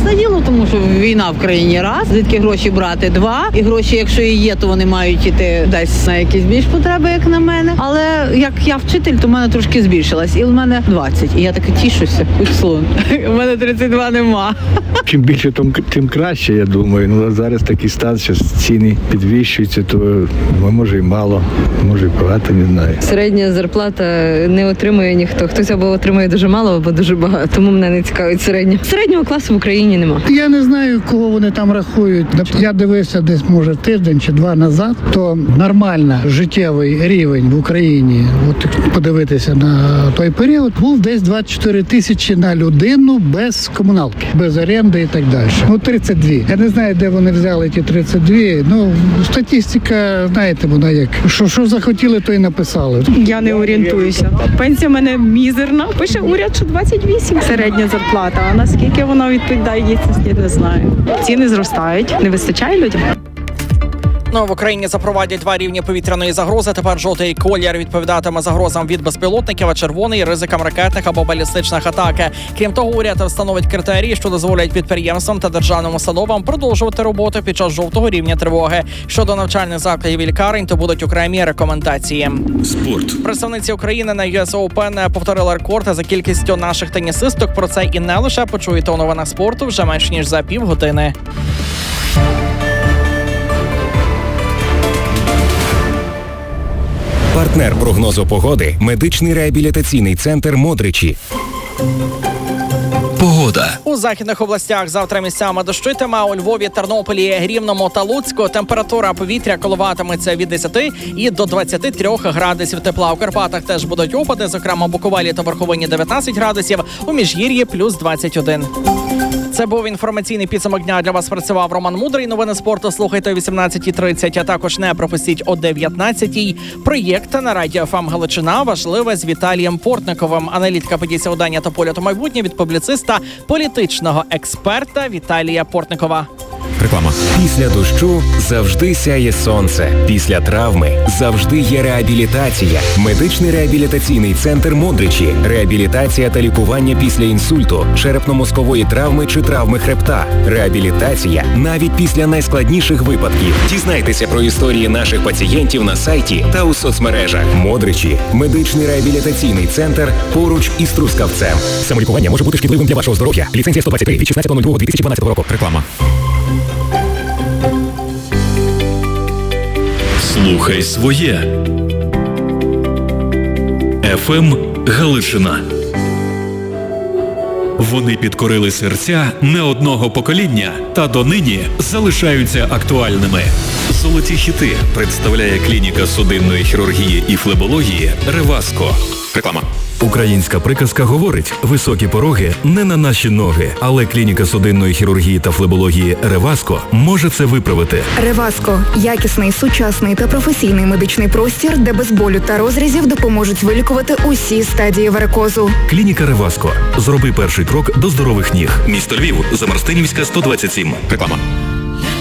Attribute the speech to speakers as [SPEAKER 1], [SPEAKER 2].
[SPEAKER 1] Ясне діло, тому що війна в країні раз, звідки гроші брати два, і гроші, якщо і є, то вони мають іти десь на якісь більш потреби, як на мене. Але як я вчитель, то в мене трошки збільшилась, і в мене 20. І я таки тішуся, хоч слон. У мене 32 нема.
[SPEAKER 2] Чим більше, тим краще, я думаю. Ну, зараз такий стан, що ціни підвищуються, то може і мало, може і багато, не знаю.
[SPEAKER 3] Середня зарплата не отримує ніхто. Хтось або отримує дуже мало, або дуже багато. Тому мене не цікавить середня. Середнього класу в Україні нема.
[SPEAKER 4] Я не знаю, кого вони там рахують. Я дивився десь, може, тиждень чи два назад, то нормально життєвий рівень в Україні, от подивитися на той період, був десь 24 тисячі на людину без комуналки, без оренди і так далі. Ну, 32. Я не знаю, де вони взяли ті 32. Ну, статистика, знаєте, вона як. Що захотіли, то й написали.
[SPEAKER 5] Я не орієнтуюся. Пенсія в мене мізерна. Пише уряд, що 28 середня зарплата. А наскільки вона відповідає дійсності, не знаю. Ціни зростають. Не вистачає людям.
[SPEAKER 6] Ну, в Україні запровадять два рівні повітряної загрози. Тепер жовтий колір відповідатиме загрозам від безпілотників, а червоний – ризикам ракетних або балістичних атак. Крім того, уряд встановить критерії, що дозволять підприємствам та державним установам продовжувати роботу під час жовтого рівня тривоги. Щодо навчальних закладів і лікарень, то будуть окремі рекомендації.
[SPEAKER 7] Спорт.
[SPEAKER 6] Представниці України на US Open повторили рекорд за кількістю наших тенісисток. Про це і не лише почуєте у новинах спорту вже менш ніж за півгодини.
[SPEAKER 7] Партнер прогнозу погоди – медичний реабілітаційний центр «Модричі». Погода.
[SPEAKER 6] У західних областях завтра місцями дощитиме, у Львові, Тернополі, Рівному та Луцьку температура повітря коливатиметься від 10 і до 23 градусів тепла. У Карпатах теж будуть опади, зокрема у Буковелі та Верховині 19 градусів, у Міжгір'ї плюс 21. Це був інформаційний підсумок дня. Для вас працював Роман Мудрий. Новини спорту слухайте о 18:30, а також не пропустіть о 19:00. Проєкт на Радіо ФМ Галичина важливе з Віталієм Портниковим. Аналітика подій сьогодення та погляд у майбутнє від публіциста, політичного експерта Віталія Портникова.
[SPEAKER 7] Реклама. Після дощу завжди сяє сонце. Після травми завжди є реабілітація. Медичний реабілітаційний центр «Модричі». Реабілітація та лікування після інсульту, черепно-мозкової травми чи травми хребта. Реабілітація навіть після найскладніших випадків. Дізнайтеся про історії наших пацієнтів на сайті та у соцмережах. «Модричі» – медичний реабілітаційний центр поруч із Трускавцем. Самолікування може бути шкідливим для вашого здоров'я. Ліцензія 123 від 16.02.2012 року. Реклама.
[SPEAKER 8] Слухай своє. ФМ Галичина. Вони підкорили серця не одного покоління та донині залишаються актуальними. Золоті хіти представляє клініка судинної хірургії і флебології «Реваско». Реклама.
[SPEAKER 9] Українська приказка говорить: високі пороги не на наші ноги, але клініка судинної хірургії та флебології «Реваско» може це виправити.
[SPEAKER 10] «Реваско» – якісний, сучасний та професійний медичний простір, де без болю та розрізів допоможуть вилікувати усі стадії варикозу.
[SPEAKER 9] Клініка «Реваско». Зроби перший крок до здорових ніг.
[SPEAKER 8] Місто Львів, Замарстинівська, 127. Реклама.